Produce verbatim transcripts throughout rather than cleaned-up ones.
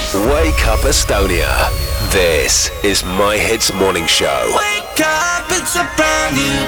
Wake up Estonia. This is My Hits Morning Show. Wake up, it's a brand new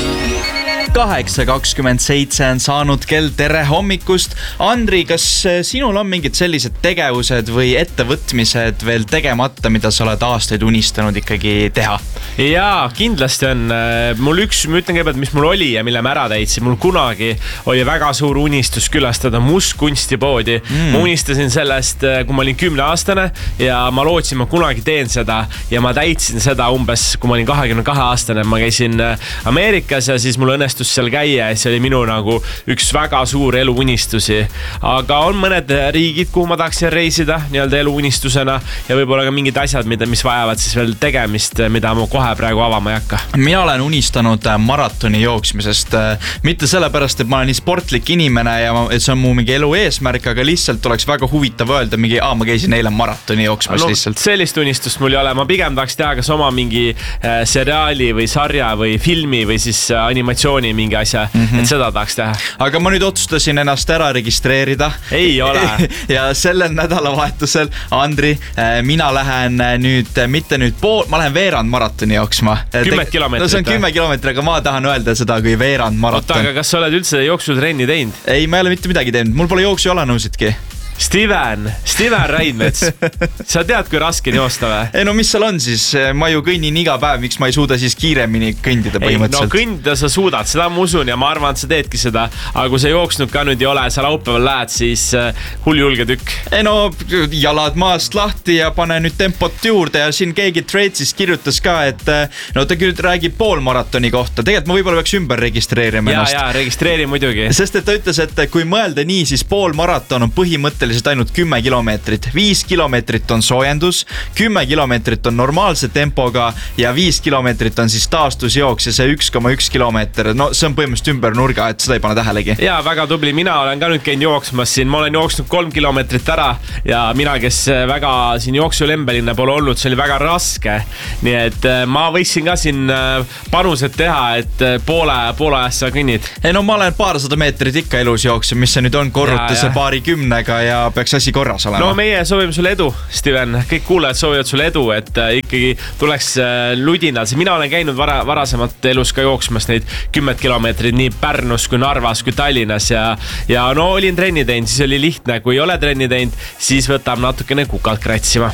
day. kaheksa kakskümmend seitse on saanud kell. Tere hommikust. Andri, kas sinul on mingid sellised tegevused või ettevõtmised veel tegemata, mida sa oled aastaid unistanud ikkagi teha? Jaa, kindlasti on. Mul üks, ma ütlen kõigepealt, mis mul oli ja mille ma ära täitsin. Mul kunagi oli väga suur unistus külastada Must kunstipoodi. Mm. Ma unistasin sellest, kui ma olin kümne aastane ja ma lootsin, ma kunagi teen seda ja ma täitsin seda umbes, kui ma olin kahekümne kahe aastane. Ma käisin Ameerikas ja siis mul õnnestus seal käia ja see oli minu nagu üks väga suur eluunistusi. Aga on mõned riigid, kuhu ma tahaksin reisida nii-öelda eluunistusena ja võib-olla ka mingid asjad, mida, mis vajavad siis veel tegemist, mida ma kohe praegu avama ei hakka. Mina olen unistanud maratoni jooksmisest. Mitte sellepärast, et ma olen nii sportlik inimene ja et see on mu mingi elu eesmärk, aga lihtsalt oleks väga huvitav öelda mingi, aa, ma käisin eile maratoni jooksmas no, lihtsalt. Sellist unistust mul ei ole. Ma pigem tahaks teha kas oma mingi äh, seriaali või sarja või filmi või siis äh, animatsiooni mingi asja, mm-hmm. et seda tahaks teha. Aga ma nüüd otsustasin ennast ära registreerida. Ei ole. ja sellel nädalavahetusel, Andri, mina lähen nüüd, mitte nüüd pool, ma lähen veerand maratoni jooksma. Kümmet kilomeetrit. No see on kümme kilomeetrit, aga ma tahan öelda seda kui veerand maraton. Oota, aga kas sa oled üldse jooksutrenni teinud? Ei, ma ei ole mitte midagi teinud. Mul pole jooksu jalanõusidki. Steven, Steven Raidmets, sa tead, kui raske on joosta või? Ei no mis seal on siis, ma ju kõnnin iga päev, miks ma ei suuda siis kiiremini kõndida põhimõtteliselt. Ei, no kõndida sa suudad, seda ma usun ja ma arvan, et sa teedki seda, aga kui sa jooksnud ka nüüd ei ole, sa laupäeval lähed, siis hull julge tükk. Ei no jalad maast lahti ja pane nüüd tempot juurde ja siin keegi Tradesis kirjutas ka, et no ta küll räägib poolmaratoni kohta, tegelikult ma võib-olla peaks ümber registreerima ennast. Ja, ja, registreeri muidugi. Sest et ta ütles, et kui mõelda nii, siis poolmaraton on põhimõtteliselt ainult kümme kilomeetrit. viis kilomeetrit on soojendus, kümme kilomeetrit on normaalse tempoga ja viis kilomeetrit on siis taastusjooks ja see üks koma üks kilomeeter. No see on põhimõtteliselt ümber nurga, et seda ei pane tähelegi. Ja, väga tubli. Mina olen ka nüüd käinud jooksmas siin. Ma olen jooksnud kolm kilomeetrit ära ja mina, kes väga siin jooksulembeline pole olnud, see oli väga raske. Nii et ma võiksin ka siin panused teha, et poole, poole ajast sa kõnnid. Ei no ma olen paarsada meetrit ikka elus jooksin, mis see nüüd on korruta see paari kümnega ja peaks asi korras olema. No meie soovime sulle edu, Steven. Kõik kuulajad soovivad sulle edu, et ikkagi tuleks ludinal. Mina olen käinud vara, varasemalt elus ka jooksmas neid kümmet kilomeetrit nii Pärnus kui Narvas kui Tallinnas ja, ja no olin trenni teinud, siis oli lihtne. Kui ei ole trenni teinud, siis võtab natukene kukalt kratsima.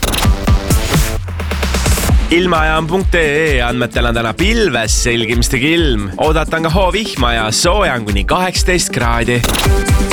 Ilmajaam punkt ee andmetel on täna pilves, selgimistega ilm. Oodataan ka hoovihma ja soojan kuni kaheksateist kraadi.